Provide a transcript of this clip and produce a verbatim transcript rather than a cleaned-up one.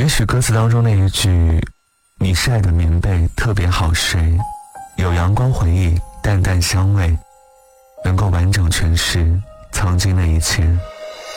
也许歌词当中那一句你晒的棉被特别好睡，有阳光回忆淡淡香味，能够完整诠释曾经的一切。